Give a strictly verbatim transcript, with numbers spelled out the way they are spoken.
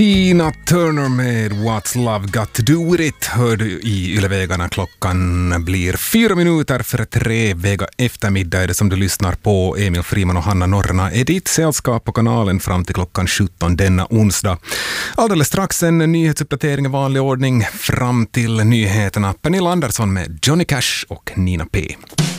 Tina Turner med What's Love Got To Do With It hör du i Ylevägarna. Klockan blir fyra minuter för tre. Vega eftermiddag är det som du lyssnar på. Emil Friman och Hanna Norrena är ditt sällskap på kanalen fram till klockan sjutton denna onsdag. Alldeles strax en nyhetsuppdatering i vanlig ordning fram till nyheterna. Pernilla Andersson med Johnny Cash och Nina P.